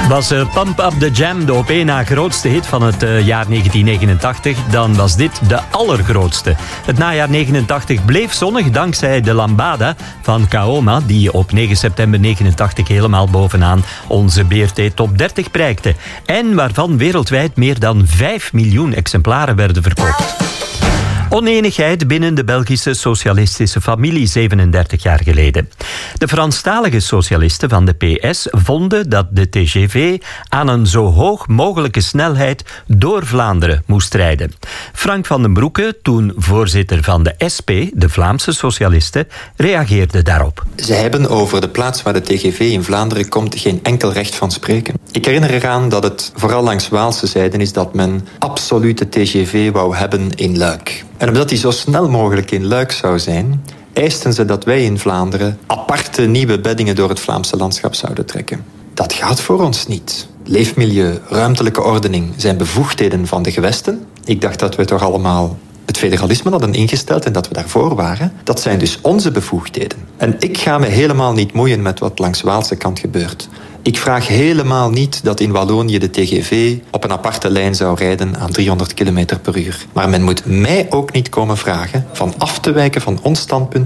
Was Pump Up the Jam de op één na grootste hit van het jaar 1989, dan was dit de allergrootste. Het najaar 89 bleef zonnig dankzij de Lambada van Kaoma, die op 9 september 89 helemaal bovenaan onze BRT Top 30 prijkte. En waarvan wereldwijd meer dan 5 miljoen exemplaren werden verkocht. Onenigheid binnen de Belgische socialistische familie 37 jaar geleden. De Franstalige socialisten van de PS vonden dat de TGV aan een zo hoog mogelijke snelheid door Vlaanderen moest rijden. Frank van den Broeke, toen voorzitter van de SP, de Vlaamse socialisten, reageerde daarop. Ze hebben over de plaats waar de TGV in Vlaanderen komt geen enkel recht van spreken. Ik herinner eraan dat het vooral langs Waalse zijde is dat men absolute TGV wou hebben in Luik. En omdat die zo snel mogelijk in Luik zou zijn, eisten ze dat wij in Vlaanderen aparte nieuwe beddingen door het Vlaamse landschap zouden trekken. Dat gaat voor ons niet. Leefmilieu, ruimtelijke ordening zijn bevoegdheden van de gewesten. Ik dacht dat we toch allemaal het federalisme hadden ingesteld en dat we daarvoor waren. Dat zijn dus onze bevoegdheden. En ik ga me helemaal niet moeien met wat langs Waalse kant gebeurt. Ik vraag helemaal niet dat in Wallonië de TGV op een aparte lijn zou rijden aan 300 km per uur. Maar men moet mij ook niet komen vragen van af te wijken van ons standpunt